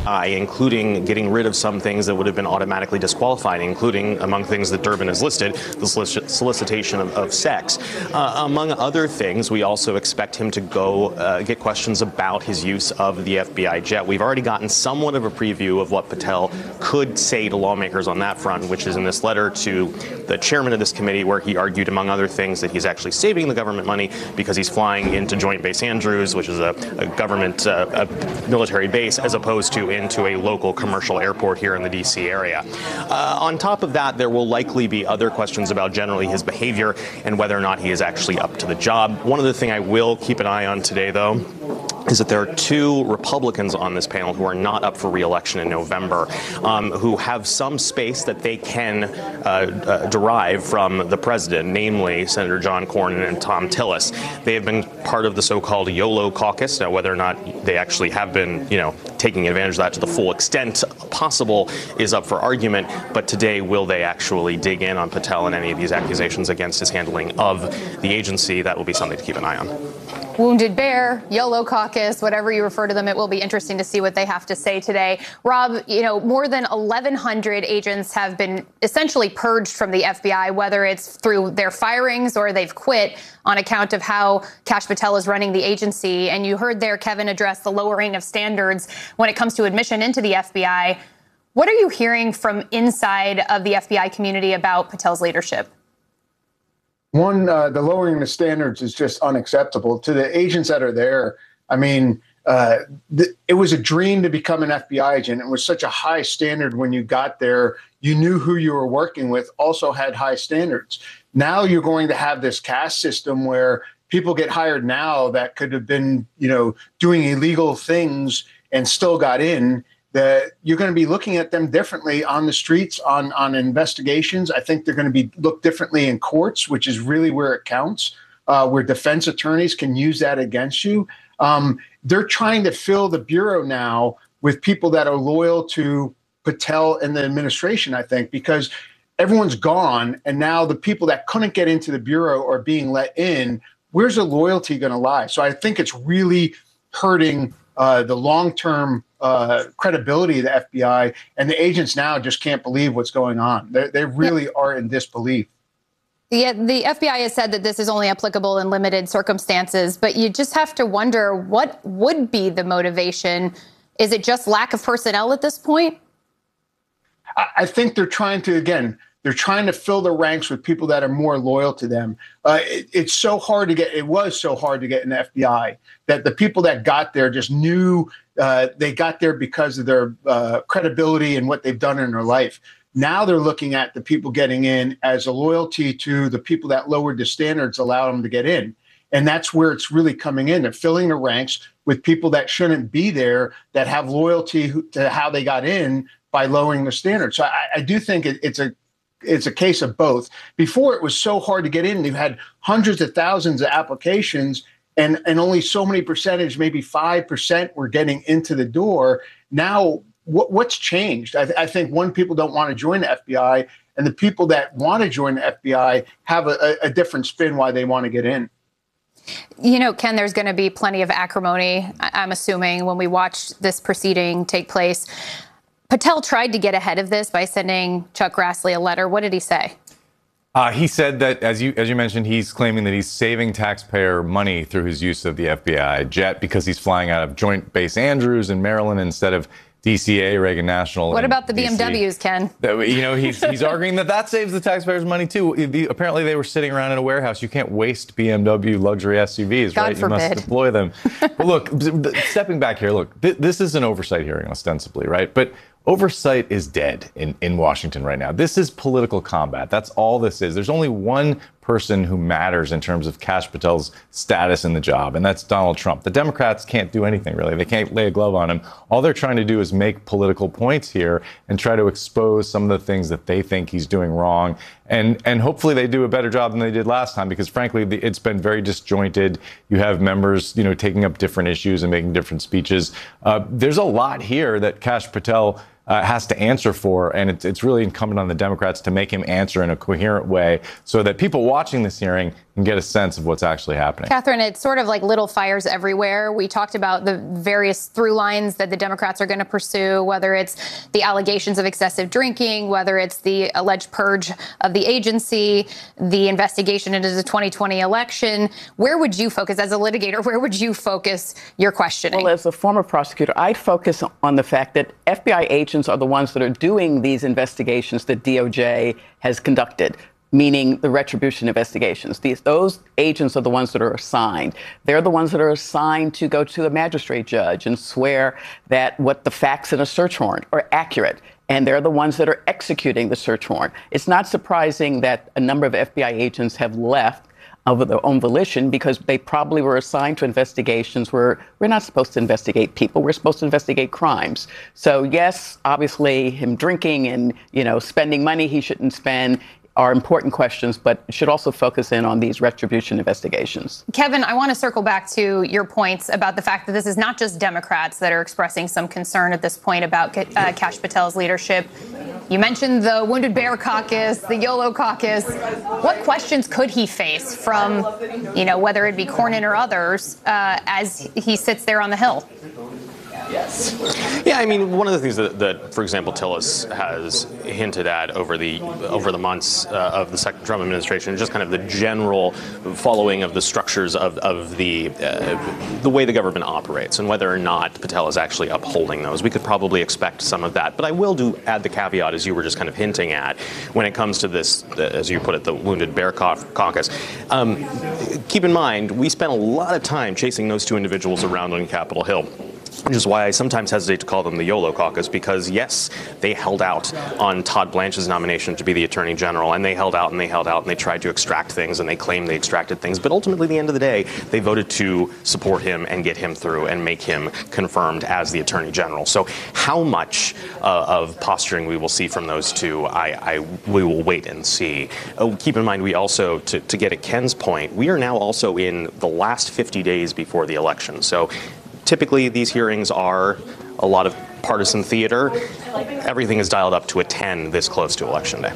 including getting rid of some things that would have been automatically disqualified, including, among things that Durbin has listed, the solicitation of sex. Among other things, we also expect him to go get questions about his use of the FBI jet. We've already gotten somewhat of a preview of what Patel could say to lawmakers on that front, which is in this letter to the chairman of this committee, where he argued, among other things, that he's actually saving the government money because he's flying into Joint Base Andrews, which is a government military base, as opposed to into a local commercial airport here in the D.C. area. On top of that, there will likely be other questions about generally his behavior and whether or not he is actually up to the job. One other thing I will keep an eye on today, though, is that there are two Republicans on this panel who are not up for re-election in November, who have some space that they can derive from the president, namely Senator John Cornyn and Thom Tillis. They have been part of the so-called YOLO caucus. Now, whether or not they actually have been, taking advantage of that to the full extent possible is up for argument. But today, will they actually dig in on Patel and any of these accusations against his handling of the agency? That will be something to keep an eye on. Wounded Bear, YOLO caucus, whatever you refer to them, it will be interesting to see what they have to say today. Rob, more than 1,100 agents have been essentially purged from the FBI, whether it's through their firings or they've quit on account of how Kash Patel is running the agency. And you heard there Kevin address the lowering of standards when it comes to admission into the FBI. What are you hearing from inside of the FBI community about Patel's leadership? One, the lowering the standards is just unacceptable to the agents that are there. I mean, it was a dream to become an FBI agent. It was such a high standard when you got there. You knew who you were working with, also had high standards. Now you're going to have this caste system where people get hired now that could have been, doing illegal things and still got in. That you're going to be looking at them differently on the streets, on investigations. I think they're going to be looked differently in courts, which is really where it counts, where defense attorneys can use that against you. They're trying to fill the bureau now with people that are loyal to Patel and the administration, I think, because everyone's gone. And now the people that couldn't get into the bureau are being let in. Where's the loyalty going to lie? So I think it's really hurting the long-term credibility of the FBI, and the agents now just can't believe what's going on. They really are in disbelief. The FBI has said that this is only applicable in limited circumstances, but you just have to wonder what would be the motivation. Is it just lack of personnel at this point? I think they're trying to fill the ranks with people that are more loyal to them. It's so hard to get. It was so hard to get in the FBI that the people that got there just knew they got there because of their credibility and what they've done in their life. Now they're looking at the people getting in as a loyalty to the people that lowered the standards, allowed them to get in. And that's where it's really coming in. They're filling the ranks with people that shouldn't be there, that have loyalty to how they got in by lowering the standards. So I do think it's a case of both. Before, it was so hard to get in. You had hundreds of thousands of applications, and only so many percentage, maybe 5%, were getting into the door. Now, what's changed? I think, one, people don't want to join the FBI, and the people that want to join the FBI have a different spin why they want to get in. Ken, there's going to be plenty of acrimony, I'm assuming, when we watch this proceeding take place. Patel tried to get ahead of this by sending Chuck Grassley a letter. What did he say? He said that, as you mentioned, he's claiming that he's saving taxpayer money through his use of the FBI jet because he's flying out of Joint Base Andrews in Maryland instead of DCA, Reagan National. What about the DC. BMWs, Ken? He's arguing that saves the taxpayers money, too. Apparently, they were sitting around in a warehouse. You can't waste BMW luxury SUVs, God right? forbid. You must deploy them. But look, stepping back here, look, this is an oversight hearing, ostensibly, right? But oversight is dead in Washington right now. This is political combat. That's all this is. There's only one person who matters in terms of Kash Patel's status in the job, and that's Donald Trump. The Democrats can't do anything, really. They can't lay a glove on him. All they're trying to do is make political points here and try to expose some of the things that they think he's doing wrong. And hopefully they do a better job than they did last time, because, frankly, it's been very disjointed. You have members, taking up different issues and making different speeches. There's a lot here that Kash Patel has to answer for, and it's really incumbent on the Democrats to make him answer in a coherent way so that people watching this hearing and get a sense of what's actually happening. Catherine, it's sort of like little fires everywhere. We talked about the various through lines that the Democrats are going to pursue, whether it's the allegations of excessive drinking, whether it's the alleged purge of the agency, the investigation into the 2020 election. Where would you focus as a litigator? Where would you focus your questioning? Well, as a former prosecutor, I'd focus on the fact that FBI agents are the ones that are doing these investigations that DOJ has conducted, meaning the retribution investigations. Those agents are the ones that are assigned. They're the ones that are assigned to go to a magistrate judge and swear that what the facts in a search warrant are accurate. And they're the ones that are executing the search warrant. It's not surprising that a number of FBI agents have left of their own volition because they probably were assigned to investigations where we're not supposed to investigate people. We're supposed to investigate crimes. So, yes, obviously him drinking and, spending money he shouldn't spend are important questions, but it should also focus in on these retribution investigations. Kevin, I want to circle back to your points about the fact that this is not just Democrats that are expressing some concern at this point about Kash Patel's leadership. You mentioned the Wounded Bear Caucus, the YOLO Caucus. What questions could he face from, whether it be Cornyn or others, as he sits there on the Hill? Yeah, I mean, one of the things that, for example, Tillis has hinted at over the months of the second Trump administration, just kind of the general following of the structures of the way the government operates and whether or not Patel is actually upholding those. We could probably expect some of that. But I will add the caveat, as you were just kind of hinting at, when it comes to this, as you put it, the Wounded Bear Caucus. Keep in mind, we spent a lot of time chasing those two individuals around on Capitol Hill, which is why I sometimes hesitate to call them the YOLO caucus, because, yes, they held out on Todd Blanche's nomination to be the Attorney General, and they held out and they held out and they tried to extract things and they claimed they extracted things. But ultimately, at the end of the day, they voted to support him and get him through and make him confirmed as the Attorney General. So how much of posturing we will see from those two, we will wait and see. Keep in mind, we also, to get at Ken's point, we are now also in the last 50 days before the election. So typically, these hearings are a lot of partisan theater. Everything is dialed up to a 10 this close to Election Day.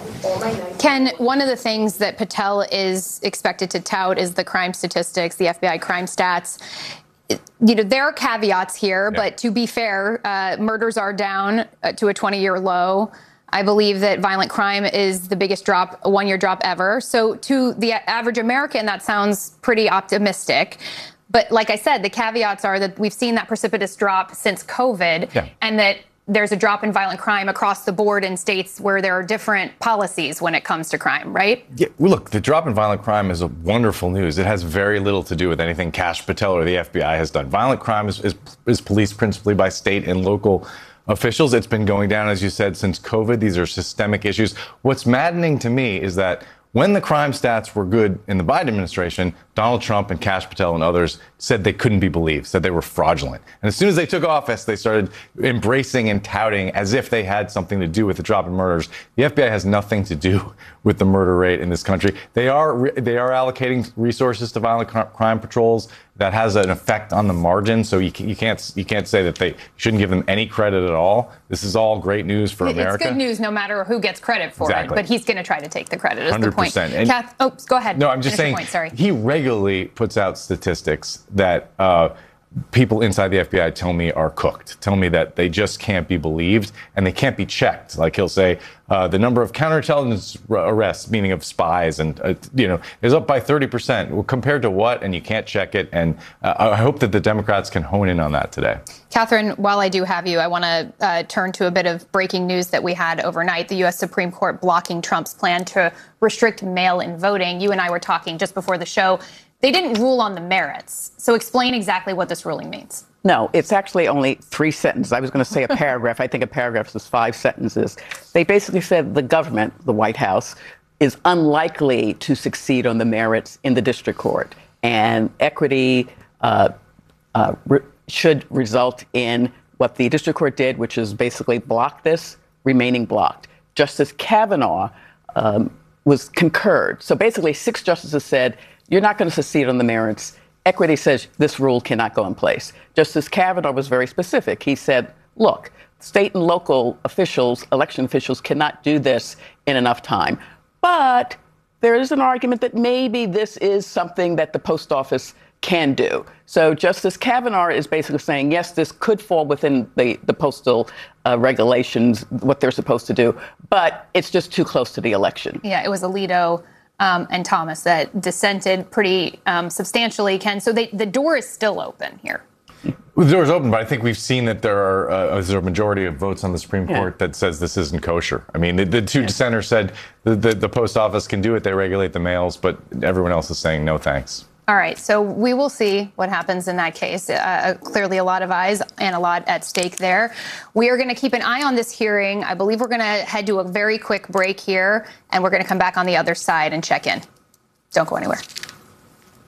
Ken, one of the things that Patel is expected to tout is the crime statistics, the FBI crime stats. There are caveats here, but to be fair, murders are down to a 20-year low. I believe that violent crime is the biggest drop, a one-year drop ever. So to the average American, that sounds pretty optimistic. But like I said, the caveats are that we've seen that precipitous drop since COVID, and that there's a drop in violent crime across the board in states where there are different policies when it comes to crime, right? Yeah, well, look, the drop in violent crime is wonderful news. It has very little to do with anything Kash Patel or the FBI has done. Violent crime is policed principally by state and local officials. It's been going down, as you said, since COVID. These are systemic issues. What's maddening to me is that when the crime stats were good in the Biden administration, Donald Trump and Kash Patel and others said they couldn't be believed, said they were fraudulent. And as soon as they took office, they started embracing and touting as if they had something to do with the drop in murders. The FBI has nothing to do with the murder rate in this country. They are allocating resources to violent crime patrols. That has an effect on the margin, so you can't say that they shouldn't give them any credit at all. This is all great news for America. It's good news no matter who gets credit for it, but he's going to try to take the credit. Is 100%. The point. Kath, go ahead. No, I'm just saying. He regularly puts out statistics that people inside the FBI tell me are cooked, tell me that they just can't be believed and they can't be checked. Like he'll say the number of counterintelligence arrests, meaning of spies, and is up by 30%. Well, compared to what? And you can't check it. And I hope that the Democrats can hone in on that today. Catherine, while I do have you, I want to turn to a bit of breaking news that we had overnight. The U.S. Supreme Court blocking Trump's plan to restrict mail-in voting. You and I were talking just before the show. They didn't rule on the merits. So explain exactly what this ruling means. No, it's actually only 3 sentences. I was going to say a paragraph. I think a paragraph is 5 sentences. They basically said the government, the White House, is unlikely to succeed on the merits in the district court. And equity should result in what the district court did, which is basically block this, remaining blocked. Justice Kavanaugh was concurred. So basically 6 justices said, you're not going to succeed on the merits. Equity says this rule cannot go in place. Justice Kavanaugh was very specific. He said, look, state and local officials, election officials, cannot do this in enough time. But there is an argument that maybe this is something that the post office can do. So Justice Kavanaugh is basically saying, yes, this could fall within the postal regulations, what they're supposed to do, but it's just too close to the election. Yeah, it was Alito and Thomas that dissented pretty substantially, Ken. So the door is still open here. Well, the door is open, but I think we've seen that there is a majority of votes on the Supreme Court that says this isn't kosher. I mean, the two dissenters said the post office can do it, they regulate the mails, but everyone else is saying no thanks. All right, so we will see what happens in that case. Clearly a lot of eyes and a lot at stake there. We are going to keep an eye on this hearing. I believe we're going to head to a very quick break here, and we're going to come back on the other side and check in. Don't go anywhere.